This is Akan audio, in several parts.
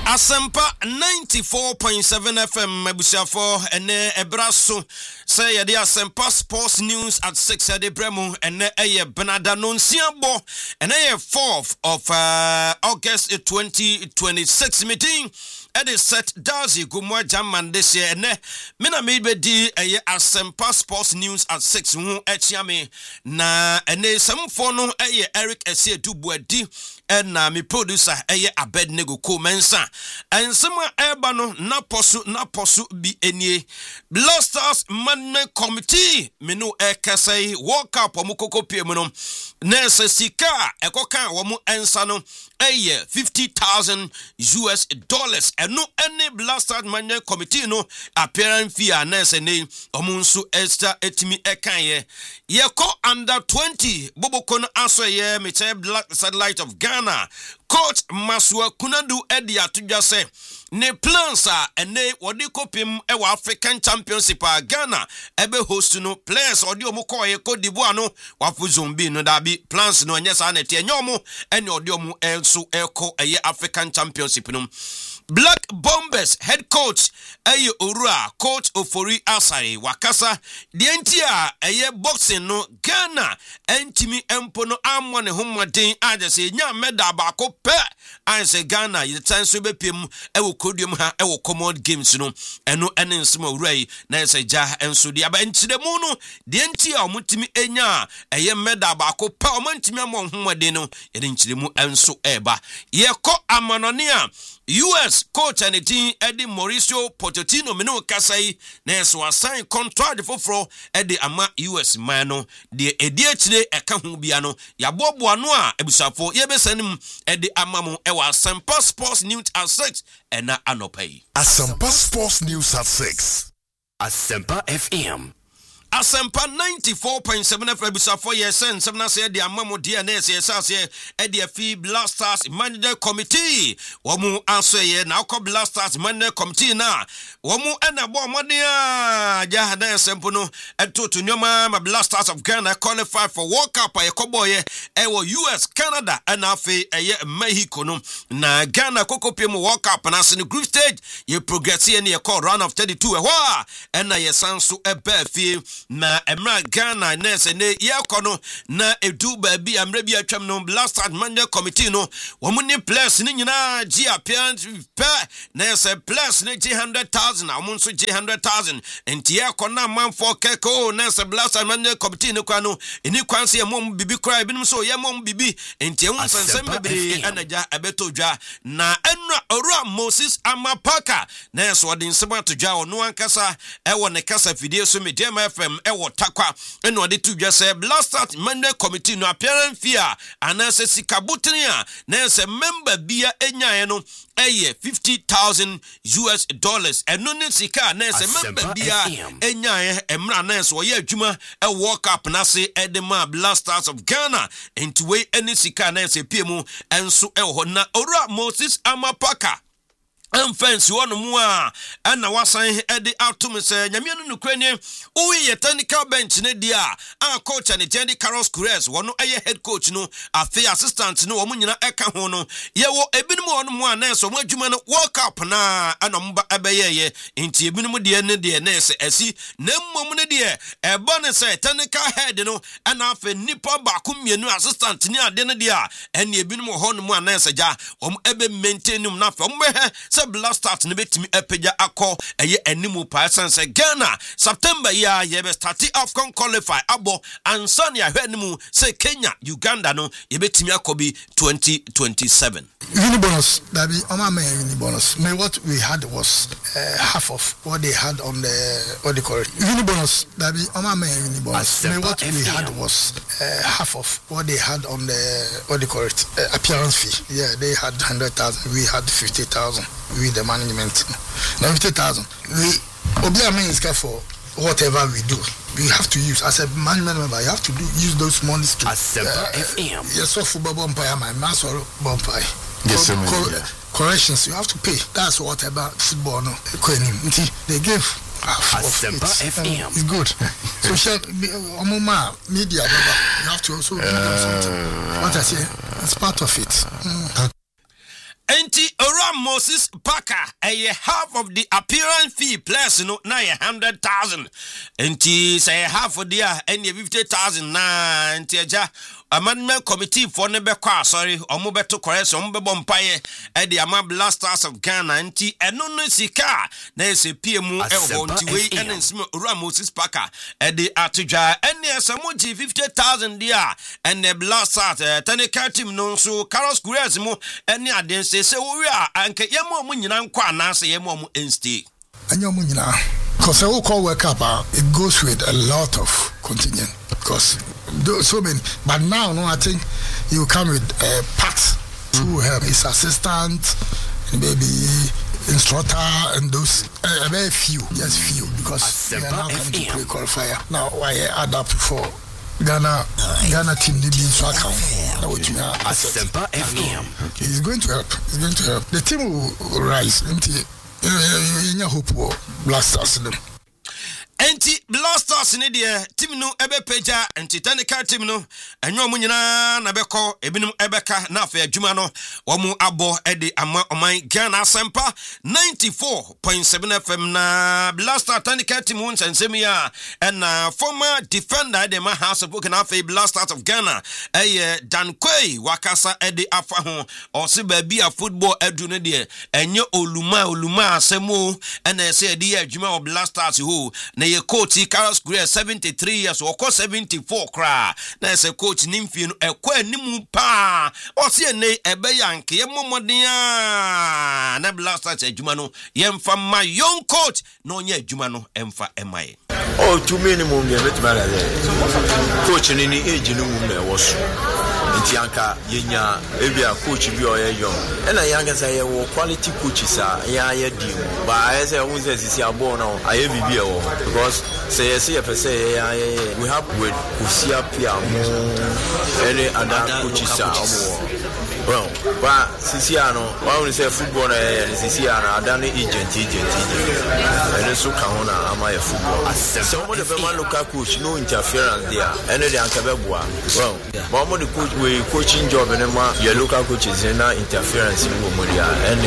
Asempa 94.7 FM Mabusafo ene ebraso say yede Asempa Sports News at 6 ade bremu ene eye Benada Nonsiabo ene 4th of August 2026 meeting ede set Dazi Gumwa Jaman this year ene mina mebedi eye Asempa Sports News at 6 hu echiame na ene samfo no eye Eric Esie Dubuadi na mi producer eye Abednego Komensa ensema eba no na posu bi enie Blasters Management Committee menu ekasai walk up omukoko pie mu no nese sika ekoka womu ensa no eye $50,000 eno any Blasters Management Committee no appearance fee nese ne omunsu extra etimi ekanye yeko under 20 boboko no aso ye meche Black Satellite of Ghana Coach Masua Kunadu edi atudwa se ne plans a ene wodi kopim e wa African Championship a Ghana ebe host no players odi omuko ye Cote d'Ivoire no wafu zombi no dabi plans no nyesa na tie nyomo ene odi omu enso eko eye African Championship no Black Bombers head coach eye Orua Coach Ofori Asare wakasa die ntia eye boxing no Ghana entimi empo no ammo ne homaden ajese nya medal ba ko pe anse Ghana yitanso bepiem ewo kodium ha ewo common games no eno ene nsema Orua na ese ja enso dia ba ntiremu no die ntia omutimi enya eye medal ba ko pe omantimi ammo homaden no yede ntiremu enso eba yeko amanonea US coach and the team Eddie Mauricio Pochettino meno kasai na so assign contract for Eddie ama US mano de ediachire eka hu bia no ya bobo ano a ebusafo ye besanim Eddie amamu e wa Asempa Sports News at 6 ena anopai Asempa Sports News at 6 Asempa FM Asempa 94.7 FM Busafo yesen 7 say the amamu DNS yesase EDF Blasters Management Committee womu answer ye na ko Blasters Management Committee na womu enabo modia jahada Asempo no etoto nyoma ma Blasters of Ghana qualify for World Cup yekoboye ewo US Canada and afi eye Mexico no na Ghana kokopie mu World Cup na sin group stage ye progress ye ne call round of 32 ehwa and na yesanso ebafi na emra Ghana nese ne yekono na edu baabi amra bi atwam no Blasters Management Committee no womuni plus ni nyina gi appearance pe nese plus ni gi 100,000 amunso gi 100,000 enti yekona manfo keko nese Blasters Management Committee no kwa no eni kwanse yemom bibi kra binum so yemom bibi enti ehun sansem be anaja abeto dwa na enra Orua Moses Amapaka nese odin sema to dwa ono ankasa ewo ne kasa fidie so media FM ewo takwa eno ade tu dwa se Blasters Management Committee no appearance fear anase sikabutni a na se member bia enyae no eye $50,000 eno ne sika na se member bia enyae emra na se oye adwuma e World Cup na se edema Blasters of Ghana enti we ene sika na se piemu enso e ho na Orua Moses Amapaka Fence one more and na wasan edi atum se nyame no nukrani uwi ye technical bench ne dia coach and Jenny Carlos Cruz wono eye head coach no afi assistant no omo nyina eka ho no ye wo ebinim ono mu anenso mo adwuma no World Cup na anomba ebeyeye enti ebinim de ne de na ese asi na mmom ne de eba ne se technical head no na afi nipa ba ko mienu assistant ni ade ne de a ene ebinim ho no mu anenso ja omo ebe maintain na afi omo he Blasters ne betimi epeja akọ eye animu pasense Ghana September ya ye be start AFCON qualify abo ansani ya hwanimu say Kenya Uganda no ye betimi akobi 2027 Unibonus that be on my unibonus. Me what we had was half of what they had on the what they call it. Unibonus that be on my unibonus. Me what we had was half of what they had on the what they call it appearance fee. Yeah, they had 100,000. We had 50,000. We the management. Now 50,000. We obia means for whatever we do. We have to use as a management member. You have to use those monies to. Asempa FM. Yes, so football bumpire, my master bumpire. Yes, corrections you have to pay. That's what about football. No, they give Asempa FM. It's good. Social media, you have to also give them something. What I say, it's part of it. Enti Orua Moses Parker a half of the appearance fee plus no na 100,000 enti say half of there and 50,000 na enti aja amendment committee for ne bekwa sorry omo beto correct omo bebo mpaye e de ama Blasters of Ghana enti eno no sika na ese piemu e ho nti we ene nsime ora Moses Parker e de atodwa ene esamuji 50,000 dia ene Blasters technical team no so Carlos Gurez mu ene aden se wo wi a anke yemo mu nyina nkwa na se yemo mu enstay anyo mu nyina because I will call work up it goes with a lot of contingent because so many but now no I think you come with Pat to help his assistant maybe instructor and those very few just few because they are now coming to play qualifier now I add up for Ghana team need so account Asempa FM. It's going to help the team will rise into hope Blasters them. Enti Blasters ne de team no ebe peja enti technical team no enyo mu nyina na beko ebinum ebeka na afa adwuma no wo mu abo e de ama oman Ghana Asempa 94.7 FM na Blaster technical team won sensem ya and former defender de House of Book na afa Blasters of Ghana Dan Kwei wakasa e de afa ho o se ba bia football edu ne de enyo oluma asemo and say de adwuma of Blasters ho ye coach Carlos Gurez 73 years or 74 kra na se coach nimfie no ekwa animu pa o se ne ebeyanke ye momodia na Blasters adwuma no yemfa ma young coach no nya adwuma no emfa emaye oh to minimum ye betima la coach ni age no mu na wo so nti anka yenya ebia coach bi o ye young ena yanga say ye wo quality coaches ya ye di ba ye say won say sisi abo na aye bibia wo because say we have with Kusia Piamo any other coaches well but Sisiano why we say football Sisiano Adani agent and so can am I football somebody the local coach no interference there and the Ankabebua well but the coach we coaching job and your local coaches and interference in Momodia and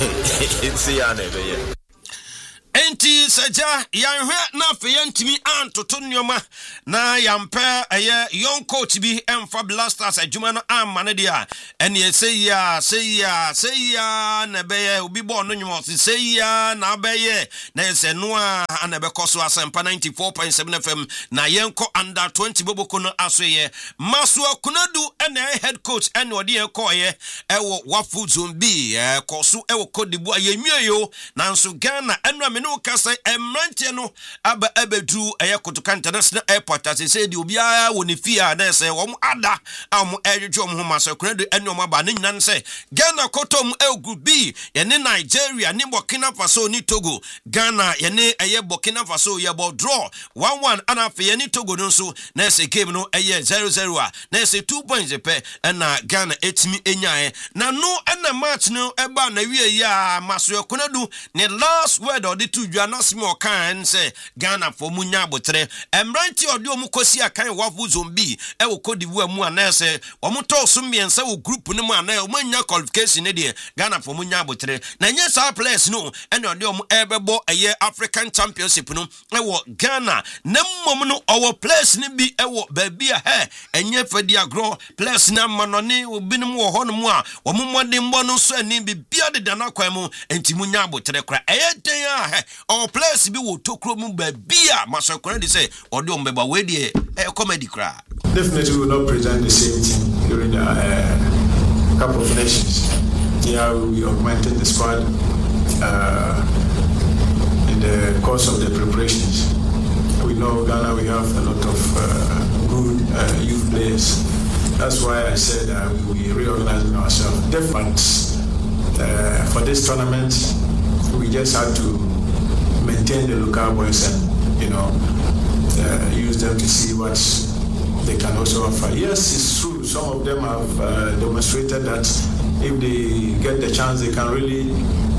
Siana enti saja yanhwe na fe yantimi antoto nyoma na yampe eye young coach bi emfa Blasters adwuma no amane dia ene seya na beye obi bo no nyoma seya na beye na ese no a na be koso Asempa 94.7 FM na yenko under 20 boboko no asoye maso akunadu ene head coach ene odi ekoye ewo wafu zombi koso ewo kodibu ayemieyo nanso Ghana enra no kasa emrantie no aba abedu kotoka international airport as say di obia woni fia na say wo ada am edwedwo mo ma so kredo ene o aba ne nyina say Ghana kotom group B ye ne Nigeria ne Burkina Faso ni Togo Ghana ye ne Burkina Faso ye bo draw 1-1 ana fe ye ni Togo no so na say game no 0-0 a na say 2 points pe na Ghana etimi enyae na no na match no eba na wie ya maso konadu ne last word or the two Nasmo kan say Ghana for munya botre emranti odi omu kosi akan wafu zombi wo kodibu mu anase omuto so miensa wo group no mu anase omanya qualification ne de Ghana for munya botre na nye sa players no ene odi omu ebebo African Championship no wo Ghana na mmom no owo players ne bi wo baby a enye fadi agro players na manone obinum wo hono mu a wo mmode mbo no so ani bi bia de dana kwan mu enti munya botre kra den a our place be wo tokro mu ba bia masakora dey say odi o mbeba we dey comedy cry. Definitely we will not present the same thing during the Cup of Nations. Yeah, we augmented the squad in the course of the preparations. We know Ghana we have a lot of good youth players. That's why I said we reorganizing ourselves. Definitely for this tournament we just had to maintain the local boys and use them to see what they can also offer. Yes, it's true. Some of them have demonstrated that if they get the chance, they can really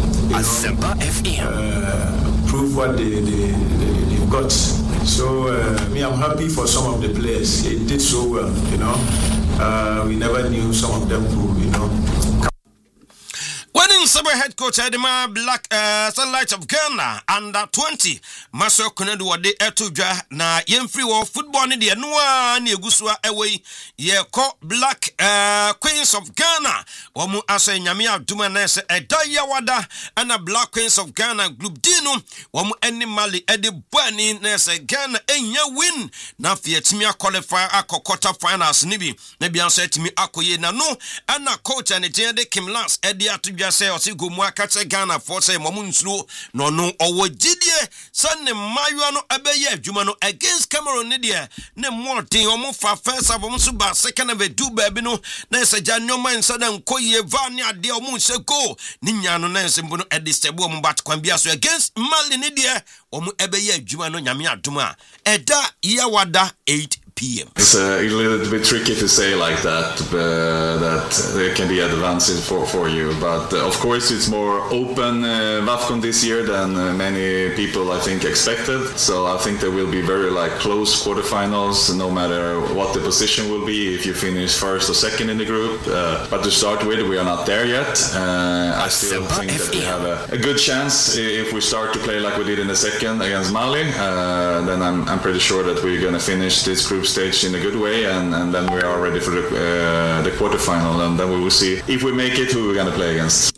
prove what they've got. So I'm happy for some of the players. They did so well. We never knew some of them could, Summer head coach Edema Black Sunlight of Ghana under 20 Maso Konedu wade etudwa na yemfri wo football ne de noa na egusua away ye ko Black Queens of Ghana womu aso nyame aduma na se edaya wada ana Black Queens of Ghana group D no womu eni mali ede bani na se Ghana enya win na fiatimi qualify akokota finals nibi na bia so etimi akoye na no ana coach and de Kim Lance ede atudwa se o se gomu akate Ghana for say momu nsuro no no owo gidie sanne mayo no abeye adwuma no against Cameroon ne de ne mortin omo fa first half omo so ba second half do baabi no na se janoma nsa na nkoye va ne ade omo se go ni nya no na nsembo no edistable omo bat kwan bia so against Mali ne de omo abeye adwuma no nyame adoma eda yawada 8 p.m. It's a little bit tricky to say like that, that there can be advances for you. But of course, it's more open WAFCON this year than many people, I think, expected. So I think there will be very close quarterfinals, no matter what the position will be, if you finish first or second in the group. But to start with, we are not there yet. I still think that we have a good chance if we start to play like we did in the second against Mali. Then I'm pretty sure that we're going to finish this group stage in a good way, and then we are ready for the quarterfinal, and then we will see if we make it, who we're going to play against.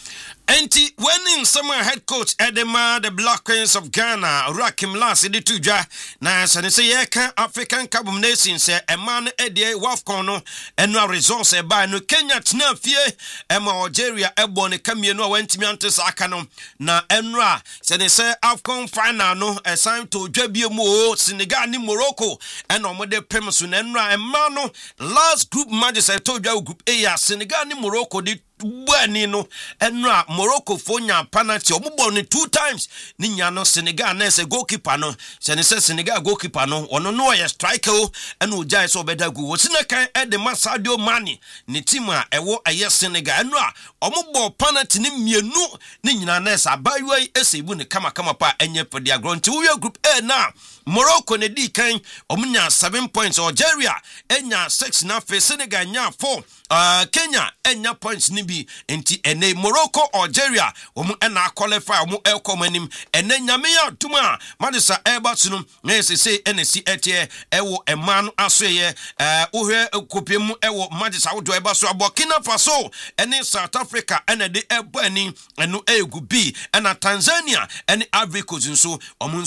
Enti winning summer head coach Edema the Black Queens of Ghana Rakim Lance de tudwa na sane se yeka African Cup of Nations se eman edie WAFCON no eno results e ba no Kenya tena fie ema Algeria ebo ne kamienu a wantimi antesa aka no na enra sane se AFCON final no esan to dwa biemu o Senegal ni Morocco eno mo de pemso na enra ema no last group match se to dwa group A ya Senegal ni Morocco di Bwani no enra Morocco fonya penalty omubo ni 2 times ni nya no Senegal na se goalkeeper no se Senegal goalkeeper no ono no ye striker o ena ojai so beda go wosina kan e de Sadio Mane ni team a ewo aye Senegal enra omubo penalty ni mienu ni nyina na se abayoi esebu ni kama pa enye pedi agronti wo group A na Morocco ne di kan omunya 7 points Algeria enya 6 na fe Senegal nya 4 Kenya enya points ni bi enti ene Morocco Algeria omu ena qualify omu elkomanim ene nyame ya tuma madisa ebatunu na sese NC etie ewo emanu asoye ohwe kopiem ewo madisa wodo ebaso Burkina Faso ene South Africa ene de ebani enu egu B ena Tanzania ene Ivory Coast nso omu